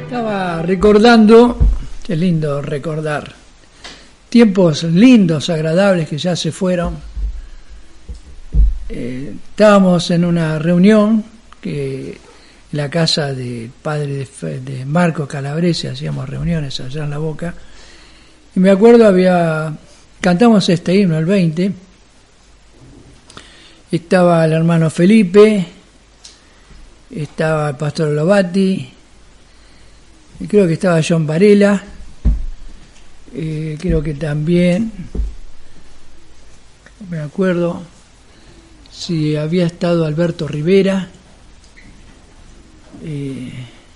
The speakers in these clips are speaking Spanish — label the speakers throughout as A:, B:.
A: Estaba recordando, es lindo recordar, tiempos lindos, agradables que ya se fueron. Estábamos en una reunión que en la casa del padre de Marco Calabrese, hacíamos reuniones allá en La Boca, y me acuerdo cantamos este himno, el 20, estaba el hermano Felipe, estaba el pastor Lovati, y creo que estaba John Varela, creo que también, no me acuerdo si había estado Alberto Rivera, y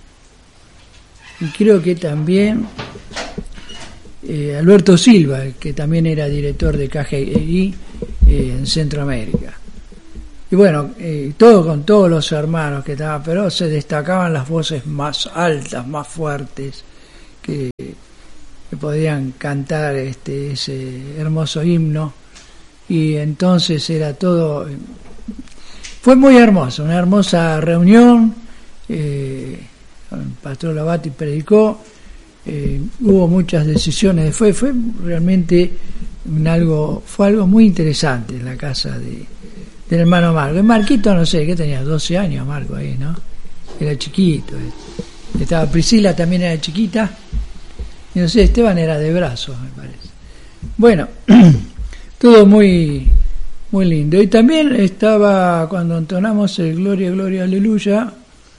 A: creo que también Alberto Silva, que también era director de KGI en Centroamérica. Y bueno, todo con todos los hermanos que estaban, pero se destacaban las voces más altas, más fuertes, que podían cantar ese hermoso himno. Y entonces era todo, fue muy hermoso, una hermosa reunión. El pastor Lavati predicó, hubo muchas decisiones, fue realmente fue algo muy interesante en la casa del hermano Marco. El Marquito, no sé, que tenía 12 años Marco ahí, ¿no? Era chiquito. Estaba Priscila, también era chiquita, y no sé, Esteban era de brazos, me parece. Bueno, todo muy muy lindo. Y también estaba, cuando entonamos el Gloria, Gloria, Aleluya,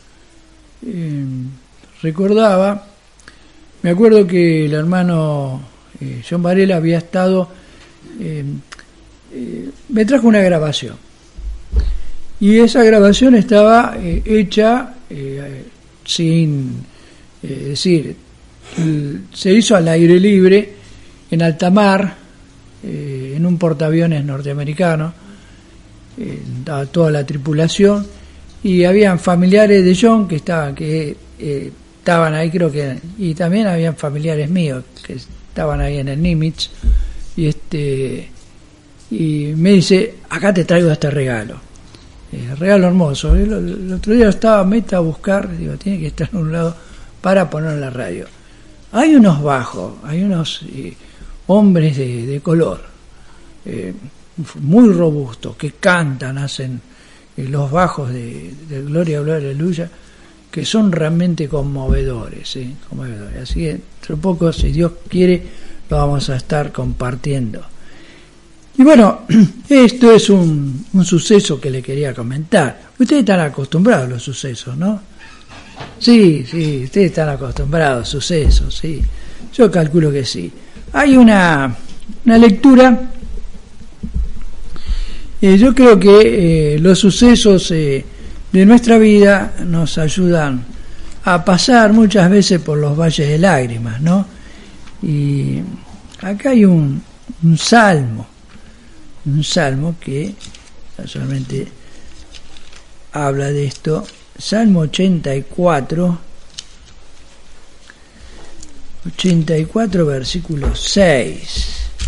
A: recordaba, me acuerdo que el hermano John Varela había estado, me trajo una grabación, y esa grabación estaba hecha sin, es decir, se hizo al aire libre, en alta mar, en un portaaviones norteamericano, toda la tripulación, y habían familiares de John que estaban ahí, creo que, y también habían familiares míos que estaban ahí en el Nimitz, y me dice: acá te traigo este regalo, regalo hermoso. El otro día estaba meta a buscar, digo, tiene que estar en un lado para poner en la radio. Hay unos bajos, hay unos hombres de color, muy robustos, que cantan, hacen los bajos de Gloria, Gloria, Aleluya, que son realmente conmovedores, conmovedores. Así que entre poco, si Dios quiere, lo vamos a estar compartiendo. Y bueno, esto es un suceso que le quería comentar. Ustedes están acostumbrados a los sucesos, ¿no? Sí, ustedes están acostumbrados a sucesos, sí. Yo calculo que sí. Hay una lectura. Yo creo que los sucesos de nuestra vida nos ayudan a pasar muchas veces por los valles de lágrimas, ¿no? Y acá hay un salmo que solamente habla de esto. Salmo 84, versículo 6.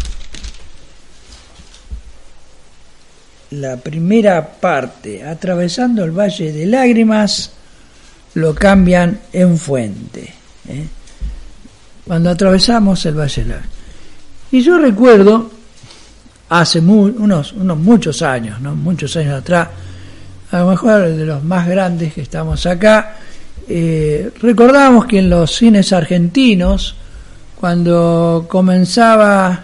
A: La primera parte: atravesando el valle de lágrimas, lo cambian en fuente. Cuando atravesamos el valle de lágrimas. Y yo recuerdo, hace unos muchos años, ¿no? Muchos años atrás, a lo mejor de los más grandes que estamos acá, recordábamos que en los cines argentinos, cuando comenzaba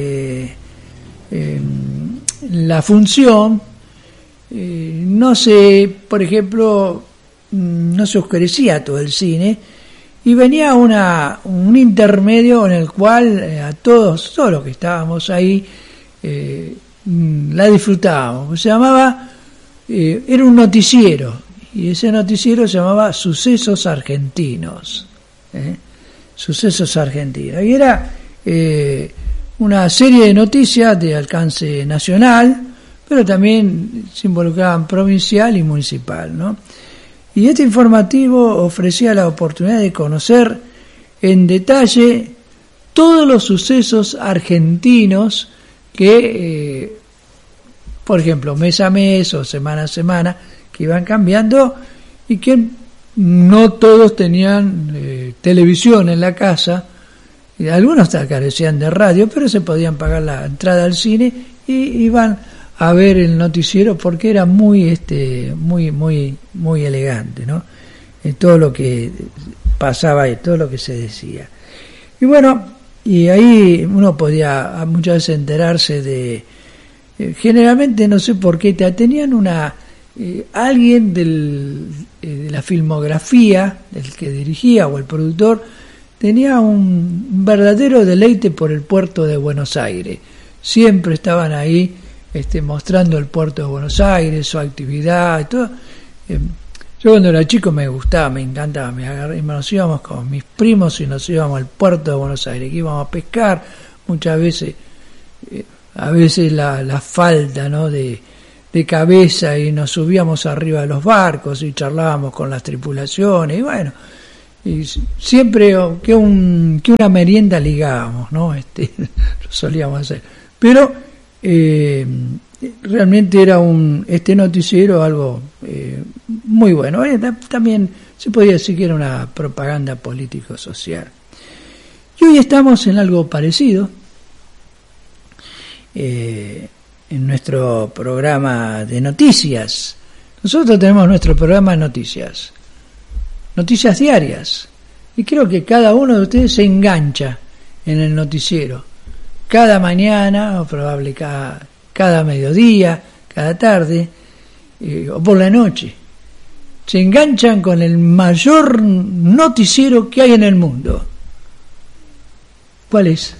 A: la función, por ejemplo, no se oscurecía todo el cine, y venía un intermedio en el cual a todos los que estábamos ahí la disfrutábamos. Se llamaba, era un noticiero, y ese noticiero se llamaba Sucesos Argentinos. Sucesos Argentinos, y era una serie de noticias de alcance nacional, pero también se involucraban provincial y municipal, ¿no? Y este informativo ofrecía la oportunidad de conocer en detalle todos los sucesos argentinos que, por ejemplo, mes a mes o semana a semana, que iban cambiando, y que no todos tenían televisión en la casa, y algunos carecían de radio, pero se podían pagar la entrada al cine y iban a ver el noticiero porque era muy muy elegante, ¿no? Todo lo que pasaba y todo lo que se decía. Y bueno, y ahí uno podía muchas veces enterarse de generalmente no sé por qué tenían alguien de la filmografía, del que dirigía o el productor, tenía un verdadero deleite por el puerto de Buenos Aires. Siempre estaban ahí mostrando el puerto de Buenos Aires, su actividad, todo. Yo cuando era chico me gustaba, me encantaba, nos íbamos con mis primos y nos íbamos al puerto de Buenos Aires, que íbamos a pescar, muchas veces, a veces la falta, ¿no?, de cabeza, y nos subíamos arriba de los barcos y charlábamos con las tripulaciones, y bueno, y siempre que una merienda ligábamos, ¿no? Lo solíamos hacer, pero realmente era este noticiero algo muy bueno. También se podría decir que era una propaganda político-social. Y hoy estamos en algo parecido. En nuestro programa de noticias. Nosotros tenemos nuestro programa de noticias diarias, y creo que cada uno de ustedes se engancha en el noticiero cada mañana, o probable cada mediodía, cada tarde, o por la noche. Se enganchan con el mayor noticiero que hay en el mundo. ¿Cuál es?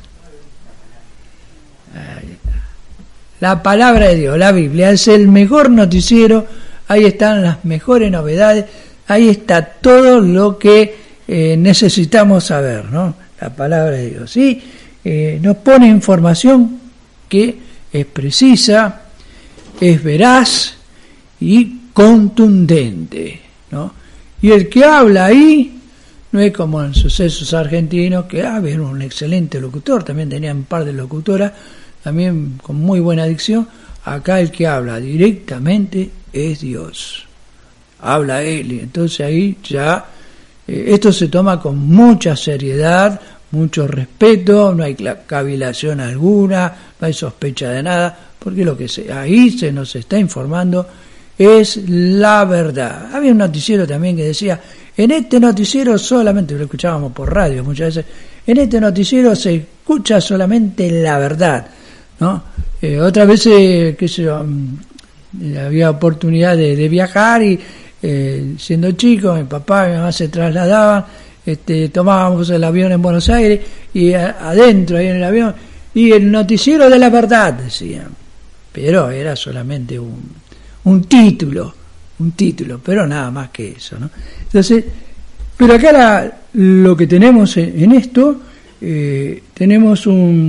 A: La palabra de Dios, la Biblia, es el mejor noticiero. Ahí están las mejores novedades, ahí está todo lo que necesitamos saber, ¿no? La palabra de Dios. Y nos pone información que es precisa, es veraz y contundente, ¿no? Y el que habla ahí no es como en Sucesos Argentinos, que había un excelente locutor, también tenían un par de locutoras, también con muy buena dicción. Acá el que habla directamente es Dios, habla Él, y entonces ahí ya esto se toma con mucha seriedad, mucho respeto, no hay cavilación alguna, no hay sospecha de nada, porque ahí se nos está informando es la verdad. Había un noticiero también que decía, en este noticiero solamente, lo escuchábamos por radio muchas veces, en este noticiero se escucha solamente la verdad, ¿no? Otras veces, qué sé yo, había oportunidad de viajar y siendo chico, mi papá y mi mamá se trasladaban, tomábamos el avión en Buenos Aires y adentro ahí en el avión, y el noticiero de la verdad decían, pero era solamente un título, pero nada más que eso, ¿no? Entonces, pero acá lo que tenemos en esto, tenemos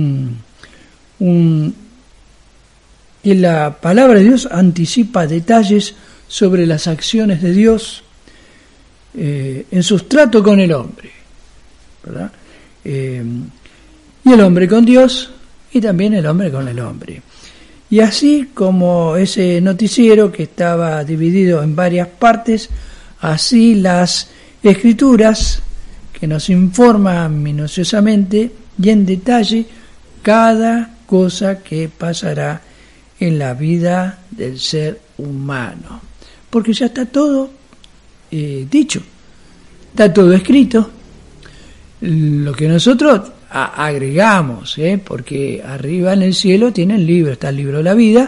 A: que la palabra de Dios anticipa detalles sobre las acciones de Dios en su trato con el hombre, ¿verdad? Y el hombre con Dios, y también el hombre con el hombre. Y así como ese noticiero que estaba dividido en varias partes, así las Escrituras que nos informan minuciosamente y en detalle cada cosa que pasará en la vida del ser humano, porque ya está todo dicho, está todo escrito. Lo que nosotros agregamos, porque arriba en el cielo tiene el libro, está el libro de la vida,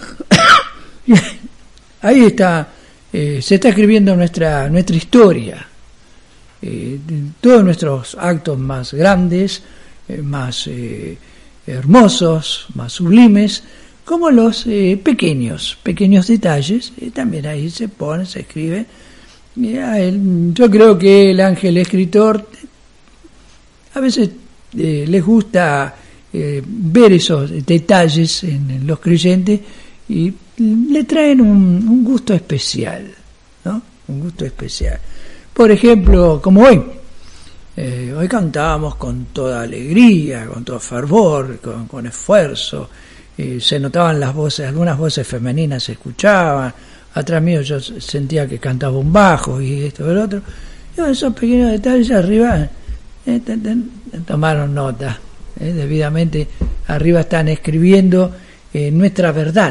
A: ahí está, se está escribiendo nuestra historia, todos nuestros actos más grandes, más hermosos, más sublimes, como los pequeños detalles, también ahí se escribe. Yo creo que el ángel escritor a veces les gusta ver esos detalles en los creyentes y le traen un gusto especial, ¿no? Un gusto especial. Por ejemplo, como hoy cantábamos con toda alegría, con todo fervor, con esfuerzo, se notaban las voces, algunas voces femeninas se escuchaban, atrás mío yo sentía que cantaba un bajo y esto y el otro. Y esos pequeños detalles arriba tomaron nota. Debidamente arriba están escribiendo nuestra verdad,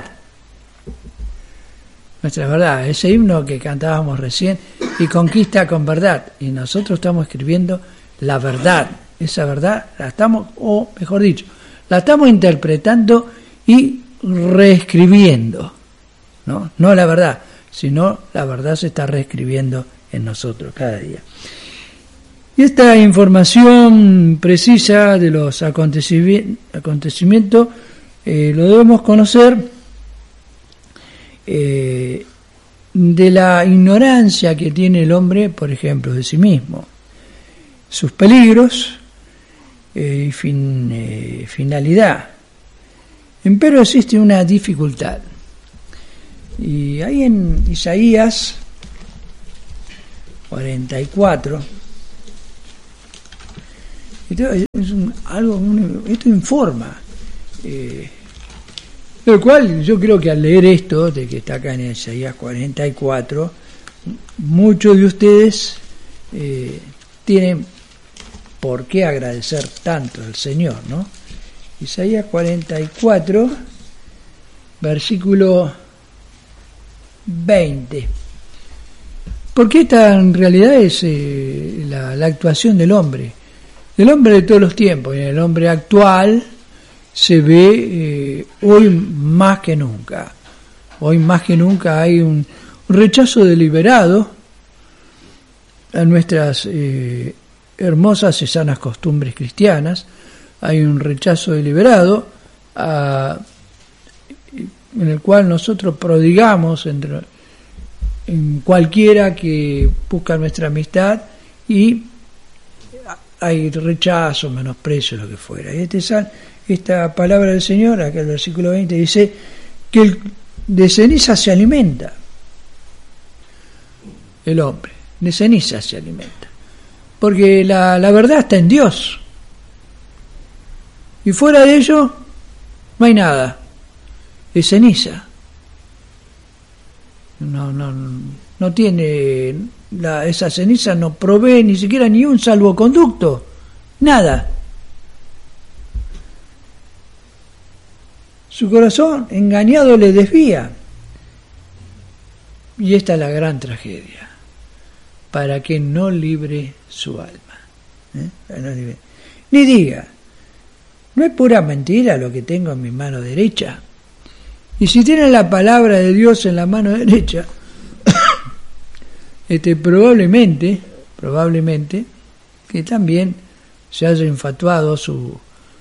A: ese himno que cantábamos recién, y conquista con verdad, y nosotros estamos escribiendo la verdad. Esa verdad la estamos, o mejor dicho, la estamos interpretando y reescribiendo, no la verdad, sino la verdad se está reescribiendo en nosotros cada día. Y esta información precisa de los acontecimientos lo debemos conocer de la ignorancia que tiene el hombre, por ejemplo, de sí mismo, sus peligros y finalidad. Empero existe una dificultad. Y ahí en Isaías 44, esto informa, lo cual yo creo que al leer esto, de que está acá en Isaías 44, muchos de ustedes tienen por qué agradecer tanto al Señor, ¿no? Isaías 44, versículo 20. Porque esta en realidad es la actuación del hombre de todos los tiempos, y en el hombre actual se ve hoy más que nunca. Hoy más que nunca hay un rechazo deliberado a nuestras hermosas y sanas costumbres cristianas. Hay un rechazo deliberado en el cual nosotros prodigamos en cualquiera que busca nuestra amistad, y hay rechazo, menosprecio, lo que fuera. Y esta palabra del Señor, acá el versículo 20, dice que de ceniza se alimenta el hombre, de ceniza se alimenta, porque la verdad está en Dios, y fuera de ello no hay nada, es ceniza. No tiene esa ceniza, no provee ni siquiera ni un salvoconducto, nada. Su corazón engañado le desvía, y esta es la gran tragedia, para que no libre su alma, ni diga, no es pura mentira lo que tengo en mi mano derecha. Y si tiene la palabra de Dios en la mano derecha, probablemente que también se haya infatuado su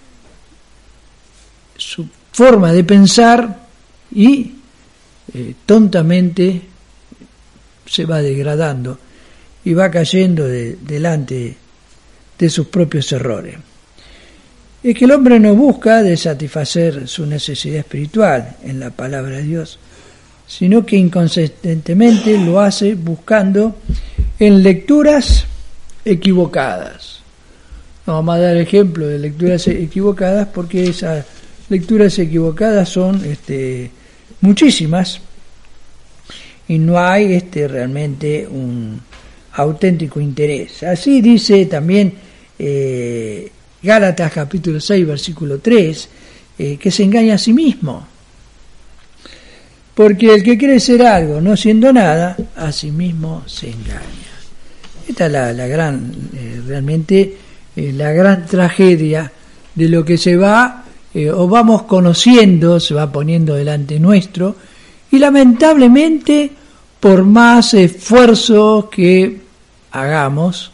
A: forma de pensar, y tontamente se va degradando y va cayendo delante de sus propios errores. Es que el hombre no busca de satisfacer su necesidad espiritual en la palabra de Dios, sino que inconsistentemente lo hace buscando en lecturas equivocadas. Vamos a dar ejemplo de lecturas equivocadas, porque esas lecturas equivocadas son muchísimas, y no hay realmente un auténtico interés. Así dice también Gálatas capítulo 6, versículo 3, que se engaña a sí mismo. Porque el que cree ser algo no siendo nada, a sí mismo se engaña. Esta es la gran, realmente la gran tragedia de lo que se va o vamos conociendo, se va poniendo delante nuestro, y lamentablemente por más esfuerzo que hagamos,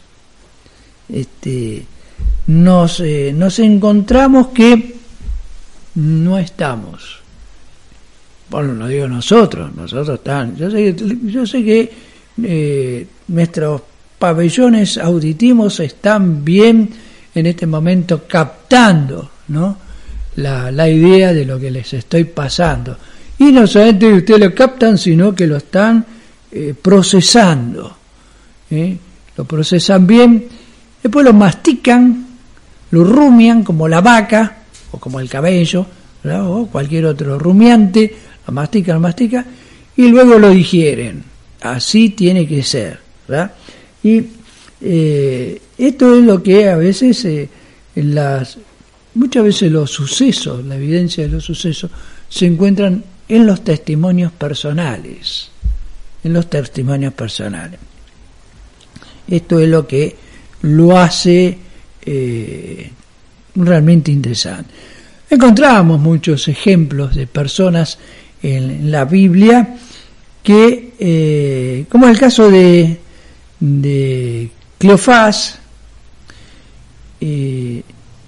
A: nos encontramos que no estamos. Bueno, no digo nosotros están. Yo sé que nuestros pabellones auditivos están bien en este momento captando, ¿no?, la idea de lo que les estoy pasando. Y no solamente ustedes lo captan, sino que lo están procesando. Lo procesan bien, después lo mastican, lo rumian como la vaca o como el cabello, ¿verdad?, o cualquier otro rumiante, lo mastica, y luego lo digieren. Así tiene que ser, ¿verdad? Y esto es lo que a veces muchas veces los sucesos, la evidencia de los sucesos, se encuentran en los testimonios personales. En los testimonios personales. Esto es lo que lo hace realmente interesante. Encontramos muchos ejemplos de personas en la Biblia que, como el caso de Cleofás y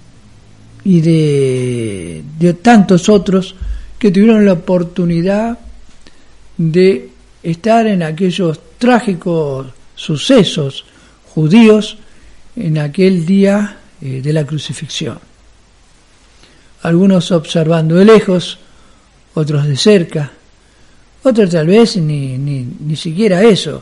A: de tantos otros que tuvieron la oportunidad de estar en aquellos trágicos sucesos judíos en aquel día de la crucifixión. Algunos observando de lejos, otros de cerca, otros tal vez ni siquiera eso,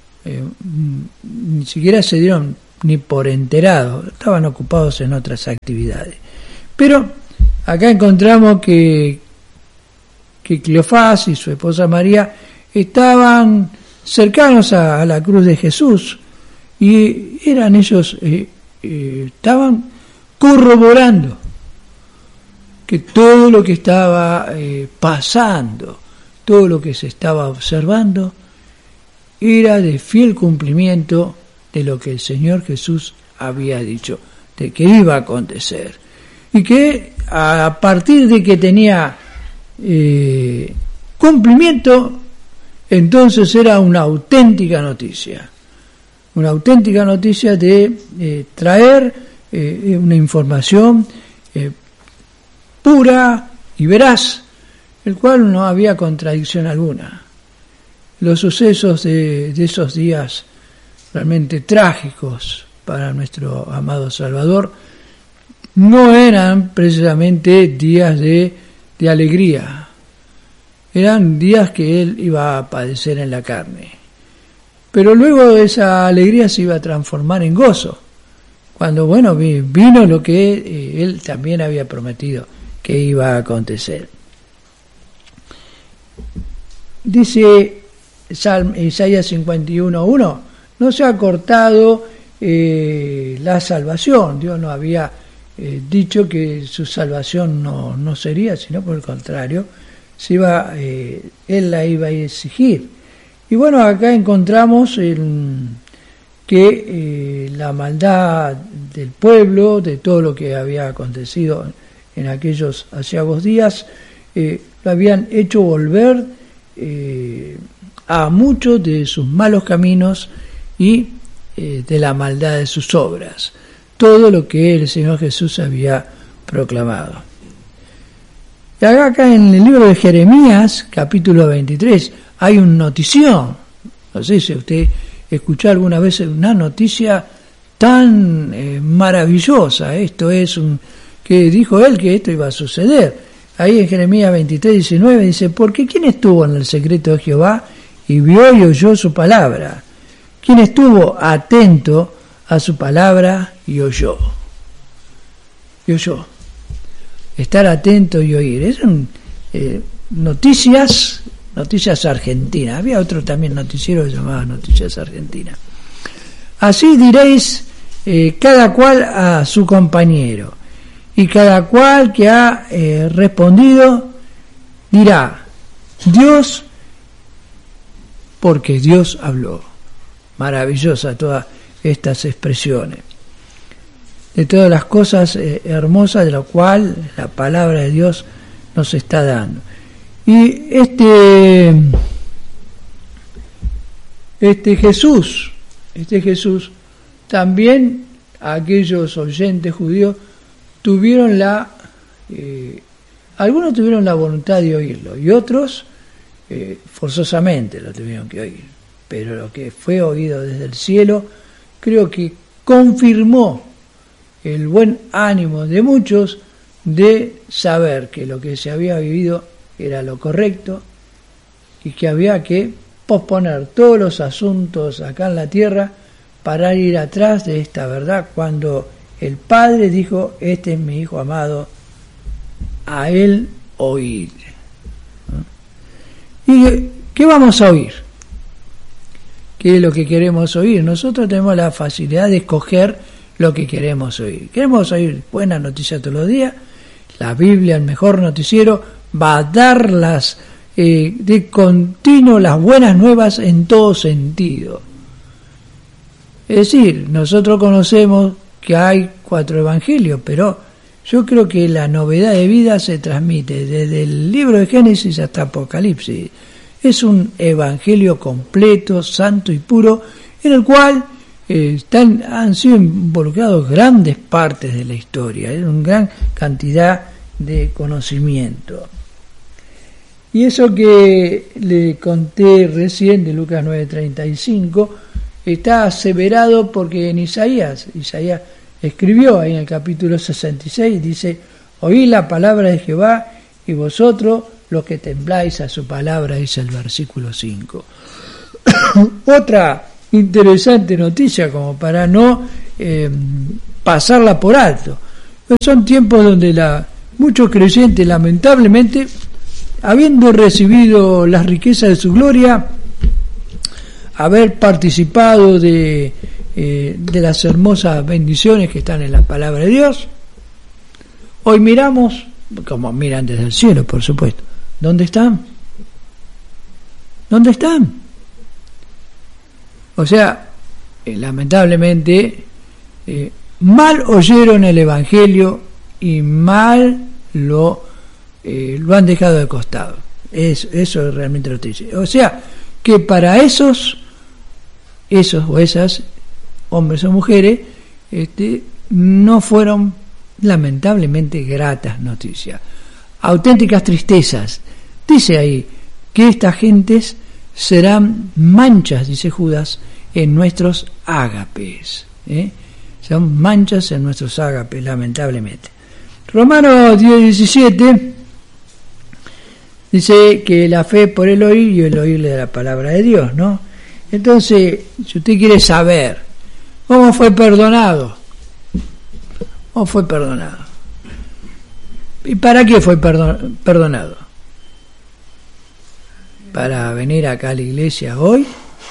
A: ni siquiera se dieron ni por enterados, estaban ocupados en otras actividades. Pero acá encontramos que Cleofás y su esposa María estaban cercanos a la cruz de Jesús y eran ellos, estaban corroborando que todo lo que estaba pasando, todo lo que se estaba observando, era de fiel cumplimiento de lo que el Señor Jesús había dicho, de que iba a acontecer. Y que a partir de que tenía cumplimiento, entonces era una auténtica noticia de traer una información pura y veraz, el cual no había contradicción alguna. Los sucesos de esos días realmente trágicos para nuestro amado Salvador no eran precisamente días de alegría, eran días que él iba a padecer en la carne. Pero luego esa alegría se iba a transformar en gozo, cuando vino lo que él también había prometido que iba a acontecer. Dice Isaías 51:1, no se ha cortado la salvación. Dios no había dicho que su salvación no sería, sino por el contrario, él la iba a exigir. Y bueno, acá encontramos que la maldad del pueblo, de todo lo que había acontecido en aquellos aciagos días, lo habían hecho volver a muchos de sus malos caminos y de la maldad de sus obras. Todo lo que el Señor Jesús había proclamado. Y acá en el libro de Jeremías, capítulo 23, hay una notición. No sé si usted escuchó alguna vez una noticia tan maravillosa. Esto es que dijo él que esto iba a suceder. Ahí en Jeremías 23:19 dice, porque ¿quién estuvo en el secreto de Jehová y vio y oyó su palabra? ¿Quién estuvo atento a su palabra y oyó? Y oyó. Estar atento y oír. Eran noticias argentinas. Había otro también noticiero que se llamaba Noticias Argentinas. Así diréis cada cual a su compañero, y cada cual que ha respondido dirá, Dios, porque Dios habló. Maravillosa todas estas expresiones. De todas las cosas hermosas de lo cual la palabra de Dios nos está dando. Y este Jesús también, aquellos oyentes judíos tuvieron algunos tuvieron la voluntad de oírlo y otros forzosamente lo tuvieron que oír, pero lo que fue oído desde el cielo creo que confirmó el buen ánimo de muchos de saber que lo que se había vivido era lo correcto y que había que posponer todos los asuntos acá en la tierra para ir atrás de esta verdad, cuando el Padre dijo, este es mi Hijo amado, a él oír. Y ¿Qué vamos a oír? ¿Qué es lo que queremos oír? Nosotros tenemos la facilidad de escoger lo que queremos oír. Queremos oír buenas noticias todos los días. La Biblia, el mejor noticiero, va a dar de continuo las buenas nuevas en todo sentido. Es decir, nosotros conocemos que hay 4 evangelios, pero yo creo que la novedad de vida se transmite desde el libro de Génesis hasta Apocalipsis. Es un evangelio completo, santo y puro, en el cual han sido involucrados grandes partes de la historia, una gran cantidad de conocimiento. Y eso que le conté recién de Lucas 9:35 está aseverado porque en Isaías escribió ahí en el capítulo 66, dice: oí la palabra de Jehová y vosotros los que tembláis a su palabra, dice el versículo 5. Otra interesante noticia, como para no pasarla por alto. Son tiempos donde muchos creyentes, lamentablemente, habiendo recibido las riquezas de su gloria, haber participado de las hermosas bendiciones que están en la palabra de Dios, hoy miramos, como miran desde el cielo, por supuesto, ¿dónde están? ¿Dónde están? O sea, lamentablemente, mal oyeron el Evangelio y mal lo han dejado de costado. Eso es realmente lo que dice. O sea, que para esos o esas hombres o mujeres no fueron lamentablemente gratas noticias, auténticas tristezas. Dice ahí que estas gentes serán manchas, dice Judas, en nuestros ágapes, son manchas en nuestros ágapes, lamentablemente. Romanos 10:17 dice que la fe por el oír y el oírle de la palabra de Dios, ¿no? Entonces, si usted quiere saber cómo fue perdonado, ¿y para qué fue perdonado? ¿Para venir acá a la iglesia hoy?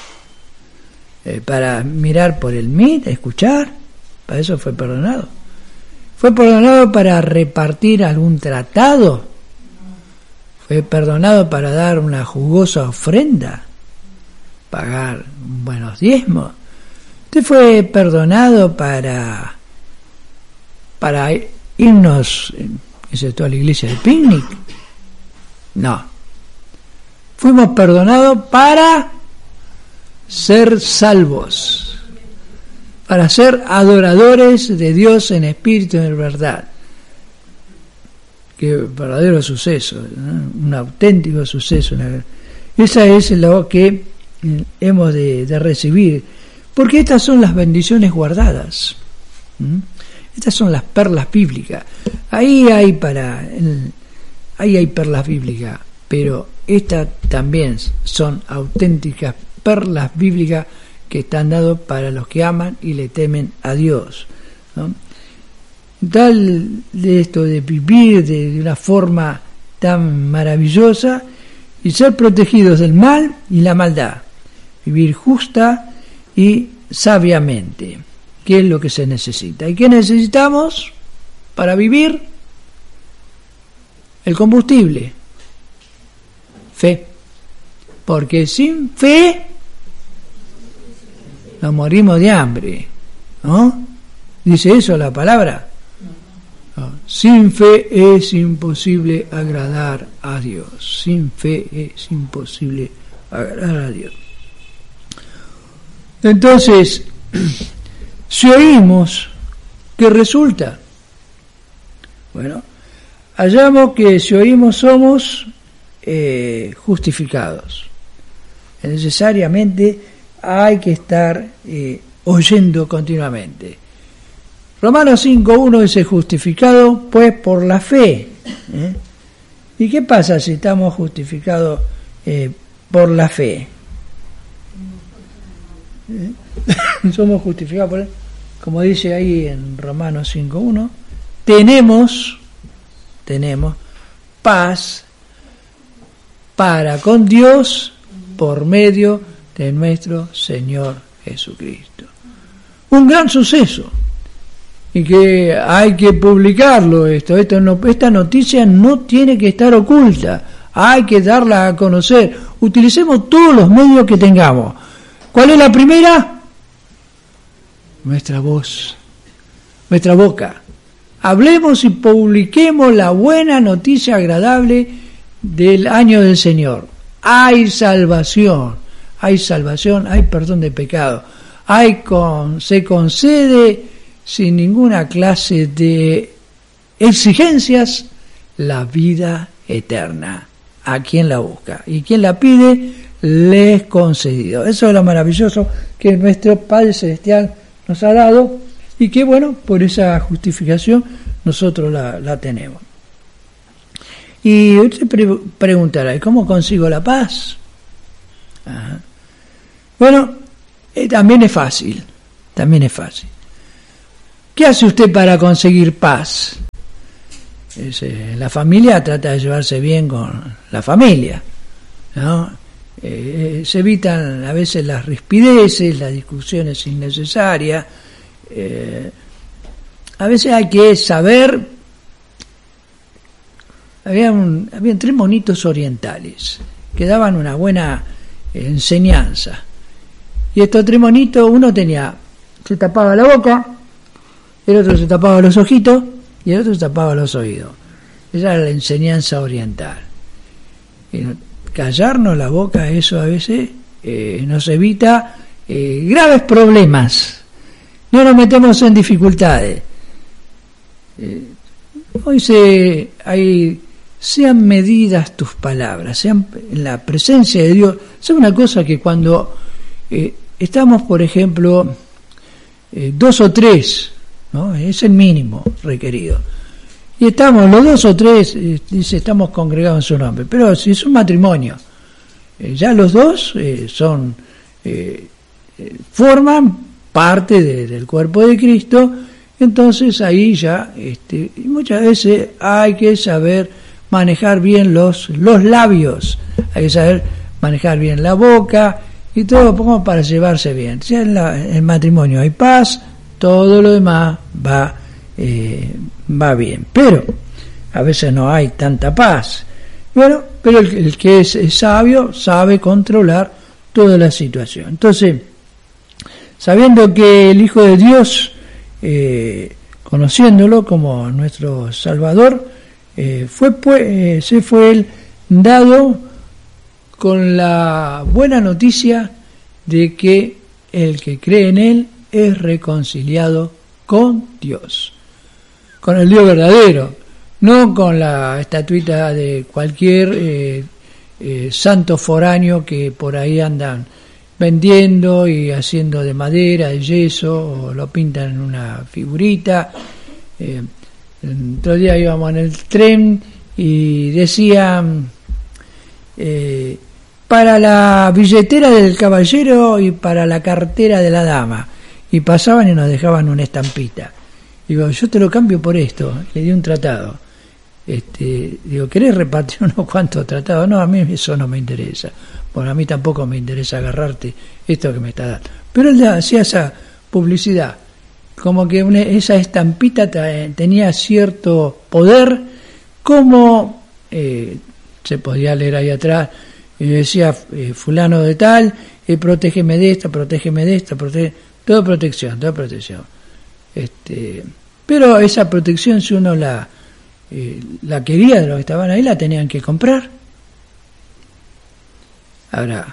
A: ¿Para mirar por el MIT, escuchar? ¿Para eso fue perdonado? ¿Fue perdonado para repartir algún tratado? ¿Fue perdonado para dar una jugosa ofrenda? ¿Pagar buenos diezmos? ¿Usted fue perdonado para irnos a la iglesia de picnic? No. Fuimos perdonados para ser salvos, para ser adoradores de Dios en espíritu y en verdad. Qué verdadero suceso, ¿no? Un auténtico suceso. Esa es lo que hemos de recibir, porque estas son las bendiciones guardadas. Estas son las perlas bíblicas. Ahí hay perlas bíblicas, pero estas también son auténticas perlas bíblicas que están dadas para los que aman y le temen a Dios, ¿no? Tal de esto de vivir de una forma tan maravillosa y ser protegidos del mal y la maldad, vivir justa y sabiamente, que es lo que se necesita. ¿Y qué necesitamos para vivir? El combustible, fe, porque sin fe nos morimos de hambre, ¿no? Dice eso la palabra. No. Sin fe es imposible agradar a Dios. Sin fe es imposible agradar a Dios. Entonces, si oímos, ¿qué resulta? Bueno, hallamos que si oímos somos justificados. Necesariamente hay que estar oyendo continuamente. Romanos 5:1 dice: justificado pues por la fe. ¿Y qué pasa si estamos justificados por la fe? Somos justificados por, como dice ahí en Romanos 5:1, tenemos paz para con Dios por medio de nuestro Señor Jesucristo. Un gran suceso, y que hay que publicarlo esta noticia no tiene que estar oculta, hay que darla a conocer. Utilicemos todos los medios que tengamos. ¿Cuál es la primera? Nuestra voz, nuestra boca. Hablemos y publiquemos la buena noticia agradable del año del Señor. Hay salvación, hay perdón de pecado, se concede sin ninguna clase de exigencias la vida eterna a quien la busca, y quien la pide le es concedido. Eso es lo maravilloso que nuestro Padre Celestial nos ha dado, y que bueno, por esa justificación nosotros la tenemos. Y usted preguntará, ¿cómo consigo la paz? Ajá. Bueno, también es fácil. ¿Qué hace usted para conseguir paz? La familia trata de llevarse bien con la familia, ¿no? Se evitan a veces las rispideces, las discusiones innecesarias. A veces hay que saber. Habían 3 monitos orientales que daban una buena enseñanza. Y estos 3 monitos, uno se tapaba la boca, el otro se tapaba los ojitos y el otro se tapaba los oídos. Esa era la enseñanza oriental. Callarnos la boca, eso a veces nos evita graves problemas. No nos metemos en dificultades. Hoy sean medidas tus palabras, sean en la presencia de Dios. Es una cosa que cuando estamos, por ejemplo, 2 o 3, ¿no? Es el mínimo requerido. Y estamos los 2 o 3, dice, estamos congregados en su nombre. Pero si es un matrimonio, ya los 2 forman parte del cuerpo de Cristo. Entonces ahí ya, y muchas veces hay que saber manejar bien los labios, hay que saber manejar bien la boca y todo como para llevarse bien. Si en el matrimonio hay paz, todo lo demás va bien. Pero a veces no hay tanta paz. Bueno, pero el que es sabio sabe controlar toda la situación. Entonces, sabiendo que el Hijo de Dios, conociéndolo como nuestro Salvador, se fue él dado con la buena noticia de que el que cree en él es reconciliado con Dios, con el Dios verdadero, no con la estatuita de cualquier santo foráneo que por ahí andan vendiendo y haciendo de madera, de yeso, o lo pintan en una figurita. El otro día íbamos en el tren y decían para la billetera del caballero y para la cartera de la dama, y pasaban y nos dejaban una estampita. Digo, yo te lo cambio por esto. Le di un tratado. Digo, ¿querés repartir unos cuantos tratados? No, a mí eso no me interesa. Bueno, a mí tampoco me interesa agarrarte esto que me está dando. Pero él hacía esa publicidad, como que esa estampita tenía cierto poder, como se podía leer ahí atrás, y decía fulano de tal, protégeme de esto, toda protección. Pero esa protección, si uno la quería de los que estaban ahí, la tenían que comprar. Ahora,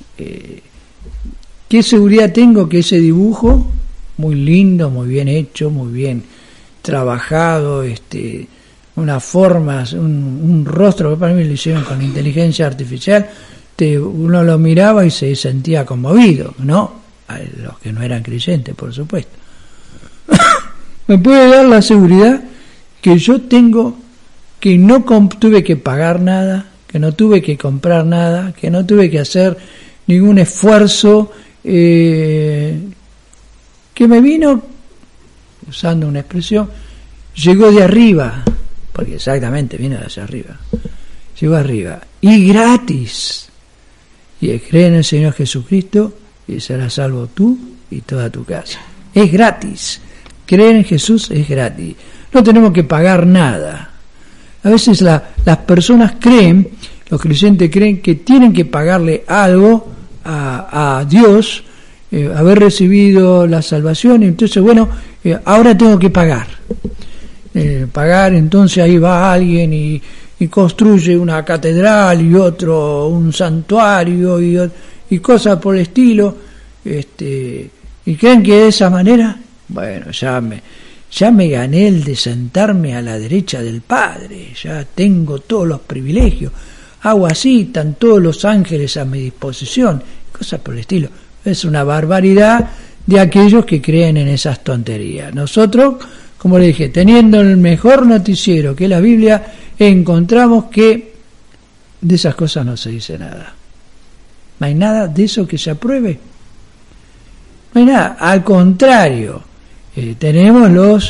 A: ¿qué seguridad tengo que ese dibujo, muy lindo, muy bien hecho, muy bien trabajado, unas formas, un rostro que para mí lo hicieron con inteligencia artificial, uno lo miraba y se sentía conmovido, ¿no? A los que no eran creyentes, por supuesto. Me puede dar la seguridad que yo tengo, que no tuve que pagar nada, que no tuve que comprar nada, que no tuve que hacer ningún esfuerzo, que me vino, usando una expresión, llegó de arriba, porque exactamente vino de hacia arriba, llegó arriba, y gratis, y cree en el Señor Jesucristo y serás salvo tú y toda tu casa. Es gratis. Creer en Jesús es gratis. No tenemos que pagar nada. A veces las personas creen, los creyentes creen que tienen que pagarle algo a Dios, haber recibido la salvación, y entonces, bueno, ahora tengo que pagar. Pagar, entonces ahí va alguien y construye una catedral y otro un santuario y cosas por el estilo, y creen que de esa manera, bueno, ya me gané el de sentarme a la derecha del Padre, ya tengo todos los privilegios, hago así, están todos los ángeles a mi disposición, cosas por el estilo. Es una barbaridad de aquellos que creen en esas tonterías. Nosotros, como le dije, teniendo el mejor noticiero que es la Biblia, encontramos que de esas cosas no se dice nada. No hay nada de eso que se apruebe. No hay nada. Al contrario, tenemos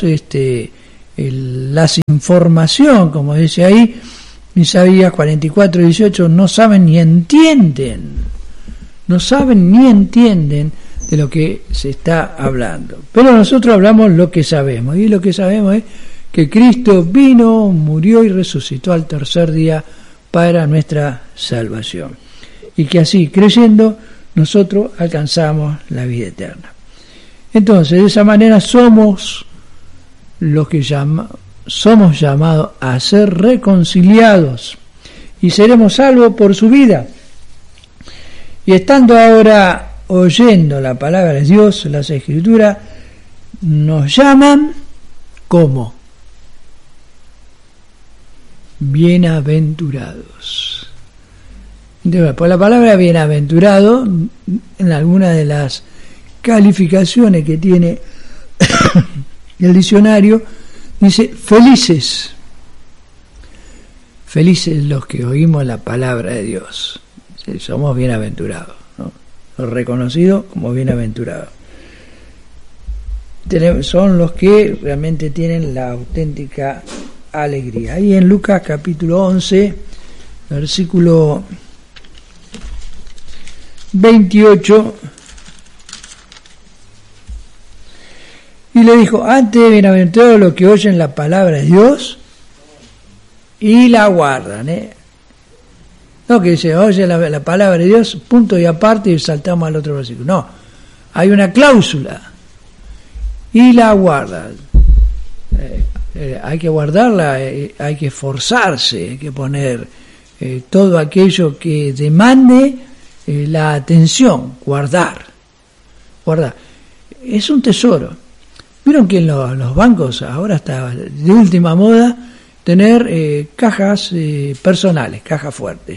A: las información, como dice ahí, Isaías 44:18, no saben ni entienden. No saben ni entienden de lo que se está hablando. Pero nosotros hablamos lo que sabemos, y lo que sabemos es que Cristo vino, murió y resucitó al tercer día para nuestra salvación, y que así, creyendo, nosotros alcanzamos la vida eterna. Entonces, de esa manera somos los que somos llamados a ser reconciliados y seremos salvos por su vida. Y estando ahora oyendo la palabra de Dios, las Escrituras nos llaman como bienaventurados. Entonces, por la palabra bienaventurado, en alguna de las calificaciones que tiene el diccionario, dice felices. Felices los que oímos la palabra de Dios. Somos bienaventurados, ¿no? Reconocidos como bienaventurados. Son los que realmente tienen la auténtica alegría. Ahí en Lucas capítulo 11, versículo 28, y le dijo: antes bienaventurados los que oyen la palabra de Dios y la guardan, No que dice, oye la palabra de Dios, punto y aparte, y saltamos al otro versículo. No, hay una cláusula. Y la guarda. Hay que guardarla, hay que esforzarse, hay que poner todo aquello que demande la atención, guardar. Es un tesoro. Vieron que en los bancos ahora está de última moda tener cajas personales, cajas fuertes.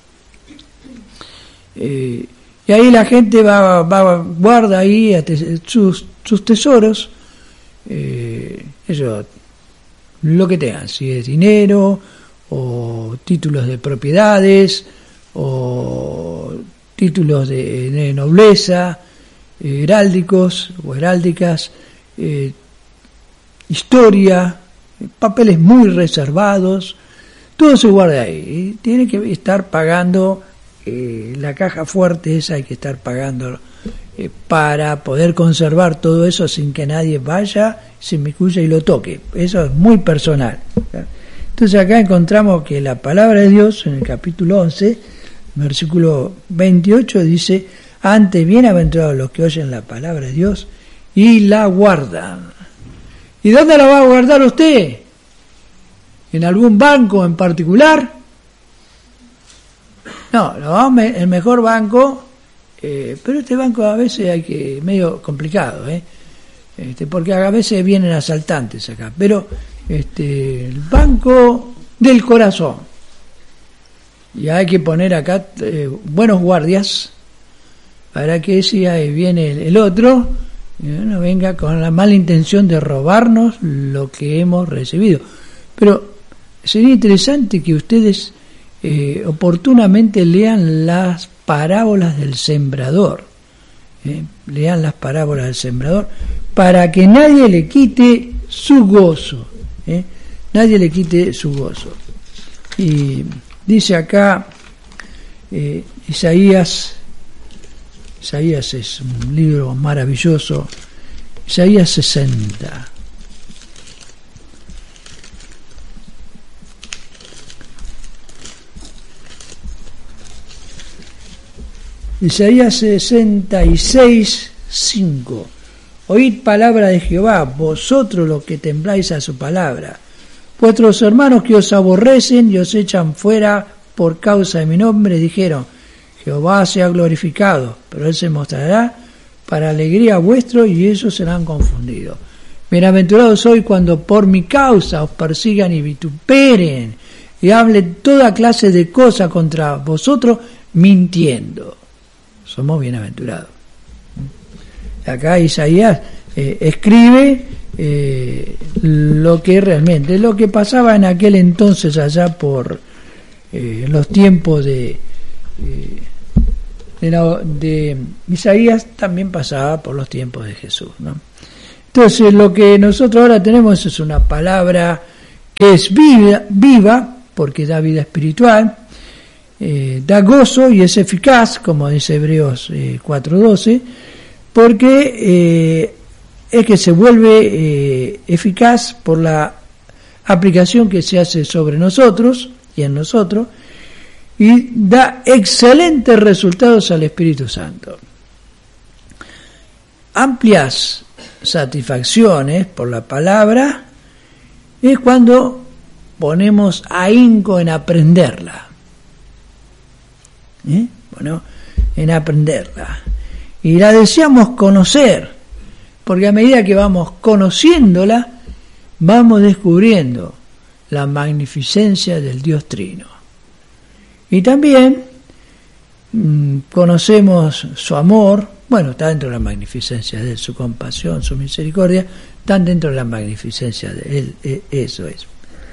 A: Y ahí la gente guarda ahí sus tesoros, ellos, lo que tengan, si es dinero o títulos de propiedades o títulos de nobleza, heráldicos o heráldicas, historia, papeles muy reservados, todo se guarda ahí. Y tiene que estar pagando la caja fuerte esa, hay que estar pagando para poder conservar todo eso sin que nadie vaya, se inmiscuya y lo toque. Eso es muy personal. Entonces acá encontramos que la palabra de Dios en el capítulo 11, versículo 28 dice: antes bienaventurados los que oyen la palabra de Dios y la guardan. ¿Y dónde la va a guardar usted? ¿En algún banco en particular? No, el mejor banco, pero este banco a veces hay que medio complicado, porque a veces vienen asaltantes acá, pero el banco del corazón, y hay que poner acá buenos guardias para que si ahí viene el otro no venga con la mala intención de robarnos lo que hemos recibido. Pero sería interesante que ustedes oportunamente lean las parábolas del sembrador, lean las parábolas del sembrador, para que nadie le quite su gozo, nadie le quite su gozo. Y dice acá, Isaías es un libro maravilloso. Isaías 60. Isaías 66, 5. Oíd palabra de Jehová, vosotros los que tembláis a su palabra. Vuestros hermanos que os aborrecen y os echan fuera por causa de mi nombre, dijeron, Jehová sea glorificado, pero él se mostrará para alegría vuestro y ellos serán confundidos. Bienaventurados sois cuando por mi causa os persigan y vituperen y hablen toda clase de cosas contra vosotros mintiendo. Somos bienaventurados. Acá Isaías escribe lo que pasaba en aquel entonces allá por los tiempos de Isaías, también pasaba por los tiempos de Jesús, ¿no? Entonces lo que nosotros ahora tenemos es una palabra que es viva porque da vida espiritual, da gozo y es eficaz, como dice Hebreos 4:12, porque es que se vuelve eficaz por la aplicación que se hace sobre nosotros y en nosotros, y da excelentes resultados al Espíritu Santo. Amplias satisfacciones por la palabra es cuando ponemos ahínco en aprenderla. En aprenderla. Y la deseamos conocer, porque a medida que vamos conociéndola, vamos descubriendo la magnificencia del Dios Trino. Y también conocemos su amor, está dentro de la magnificencia de él, su compasión, su misericordia, están dentro de la magnificencia de él, eso es.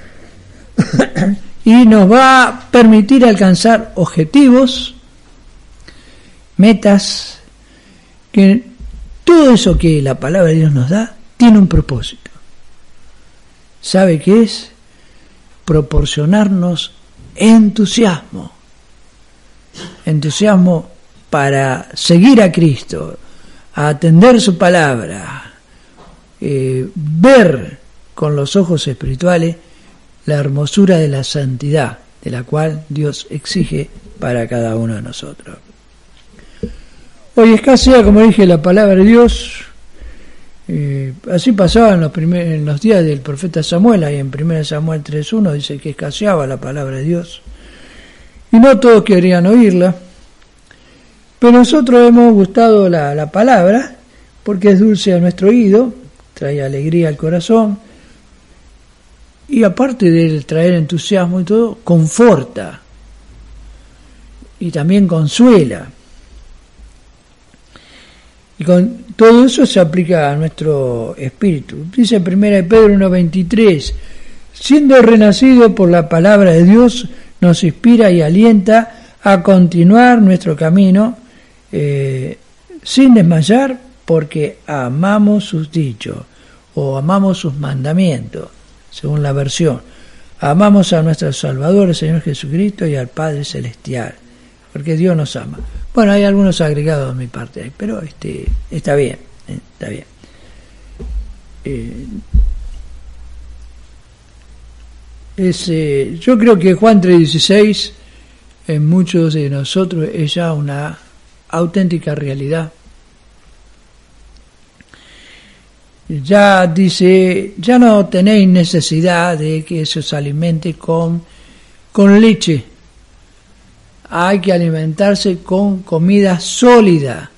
A: Y nos va a permitir alcanzar objetivos, metas, que todo eso que la palabra de Dios nos da tiene un propósito. ¿Sabe qué es? Proporcionarnos entusiasmo para seguir a Cristo, a atender su palabra, ver con los ojos espirituales la hermosura de la santidad de la cual Dios exige para cada uno de nosotros. Hoy escasea, como dije, la palabra de Dios. Así pasaba en los días del profeta Samuel. Ahí en 1 Samuel 3:1 dice que escaseaba la palabra de Dios y no todos querían oírla, pero nosotros hemos gustado la palabra porque es dulce a nuestro oído, trae alegría al corazón y aparte de traer entusiasmo y todo, conforta y también consuela. Y con todo eso se aplica a nuestro espíritu. Dice 1 Pedro 1:23, siendo renacido por la palabra de Dios, nos inspira y alienta a continuar nuestro camino sin desmayar, porque amamos sus dichos o amamos sus mandamientos, según la versión. Amamos a nuestro Salvador, el Señor Jesucristo, y al Padre Celestial, porque Dios nos ama. Bueno, hay algunos agregados de mi parte ahí, pero está bien, está bien. Yo creo que Juan 3:16 en muchos de nosotros es ya una auténtica realidad. Ya dice, ya no tenéis necesidad de que se os alimente con leche. Hay que alimentarse con comida sólida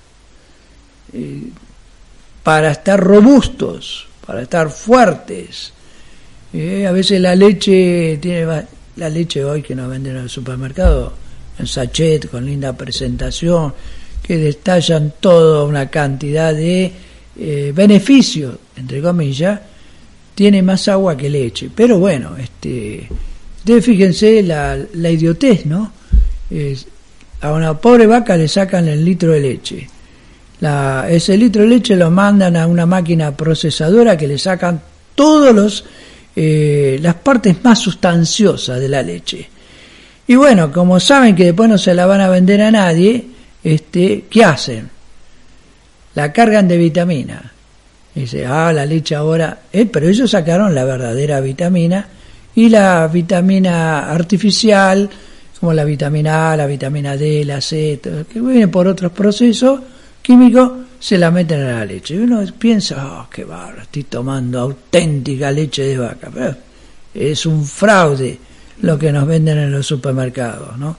A: para estar robustos, para estar fuertes. A veces la leche hoy que nos venden en el supermercado, en sachet, con linda presentación, que detallan toda una cantidad de beneficios, entre comillas, tiene más agua que leche. Pero bueno, ustedes fíjense la idiotez, ¿no? A una pobre vaca le sacan el litro de leche. Ese litro de leche lo mandan a una máquina procesadora que le sacan todos las partes más sustanciosas de la leche. Y bueno, como saben que después no se la van a vender a nadie, ¿qué hacen? La cargan de vitamina. Dice, la leche ahora... pero ellos sacaron la verdadera vitamina, y la vitamina artificial, como la vitamina A, la vitamina D, la C, todo, que viene por otros procesos químicos, se la meten a la leche. Y uno piensa, qué bárbaro, estoy tomando auténtica leche de vaca. Pero es un fraude lo que nos venden en los supermercados, ¿no?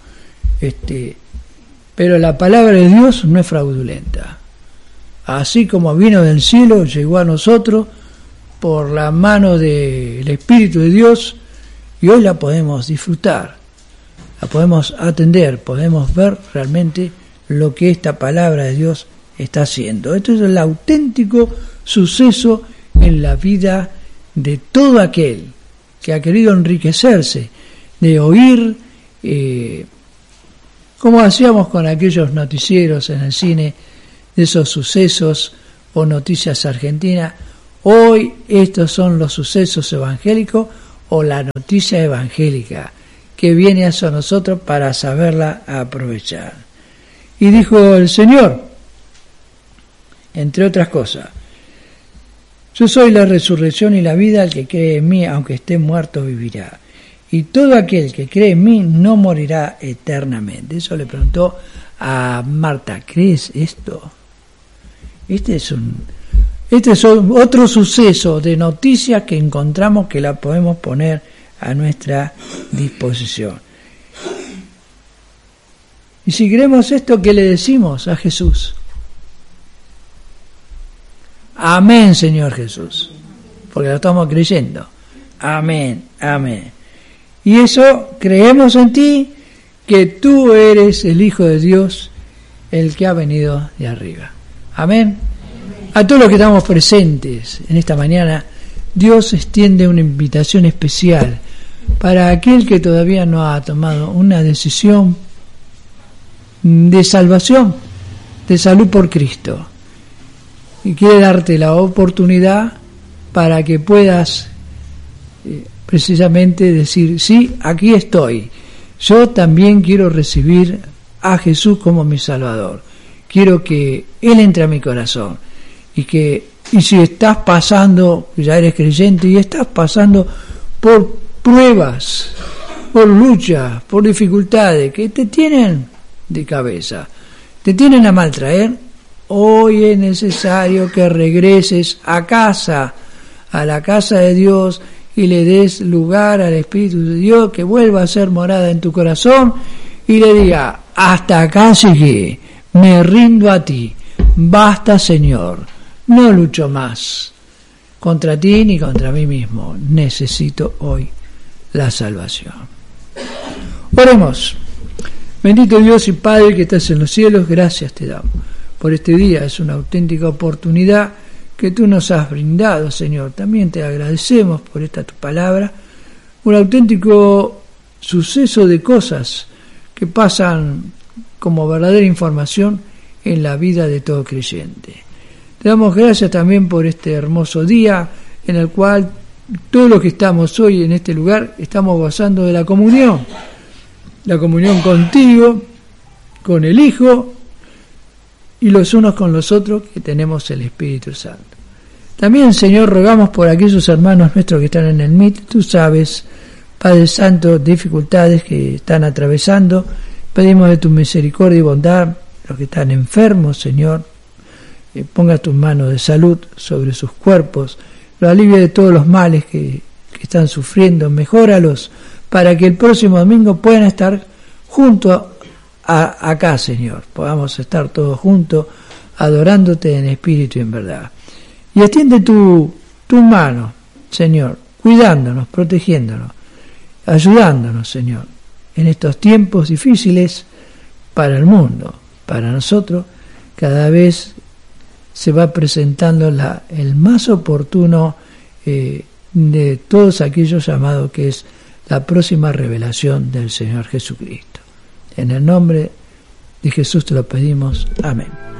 A: Pero la palabra de Dios no es fraudulenta. Así como vino del cielo, llegó a nosotros por la mano del Espíritu de Dios, y hoy la podemos disfrutar, la podemos atender, podemos ver realmente lo que esta palabra de Dios está haciendo. Esto es el auténtico suceso en la vida de todo aquel que ha querido enriquecerse, de oír, como hacíamos con aquellos noticieros en el cine, de esos sucesos o noticias argentinas. Hoy estos son los sucesos evangélicos o la noticia evangélica que viene hacia nosotros para saberla aprovechar. Y dijo el Señor, entre otras cosas, yo soy la resurrección y la vida, el que cree en mí, aunque esté muerto, vivirá. Y todo aquel que cree en mí no morirá eternamente. Eso le preguntó a Marta, ¿crees esto? Este es otro suceso de noticias que encontramos que la podemos poner a nuestra disposición. Y si creemos esto, ¿qué le decimos a Jesús? Amén, Señor Jesús, porque lo estamos creyendo. Amén, amén. Y eso, creemos en ti, que tú eres el Hijo de Dios, el que ha venido de arriba. Amén. A todos los que estamos presentes en esta mañana, Dios extiende una invitación especial para aquel que todavía no ha tomado una decisión de salvación, de salud por Cristo, y quiere darte la oportunidad para que puedas precisamente decir, sí, aquí estoy, yo también quiero recibir a Jesús como mi Salvador, quiero que Él entre a mi corazón, y si estás pasando, ya eres creyente y estás pasando por pruebas, por luchas, por dificultades que te tienen de cabeza, te tienen a maltraer, hoy es necesario que regreses a casa, a la casa de Dios, y le des lugar al Espíritu de Dios, que vuelva a ser morada en tu corazón, y le diga, hasta acá llegué, me rindo a ti, basta, Señor, no lucho más contra ti ni contra mí mismo, necesito hoy la salvación. Oremos. Bendito Dios y Padre que estás en los cielos, gracias te damos por este día, es una auténtica oportunidad que tú nos has brindado, Señor. También te agradecemos por esta tu palabra, un auténtico suceso de cosas que pasan como verdadera información en la vida de todo creyente. Te damos gracias también por este hermoso día en el cual todos los que estamos hoy en este lugar estamos gozando de la comunión contigo, con el Hijo y los unos con los otros, que tenemos el Espíritu Santo. También, Señor, rogamos por aquellos hermanos nuestros que están en el MIT, tú sabes, Padre Santo, dificultades que están atravesando, pedimos de tu misericordia y bondad, los que están enfermos, Señor, ponga tus manos de salud sobre sus cuerpos, lo alivia de todos los males que están sufriendo, mejóralos, para que el próximo domingo puedan estar juntos acá, Señor, podamos estar todos juntos adorándote en espíritu y en verdad. Y extiende tu mano, Señor, cuidándonos, protegiéndonos, ayudándonos, Señor, en estos tiempos difíciles para el mundo, para nosotros. Cada vez se va presentando el más oportuno de todos aquellos llamados, que es la próxima revelación del Señor Jesucristo. En el nombre de Jesús te lo pedimos. Amén.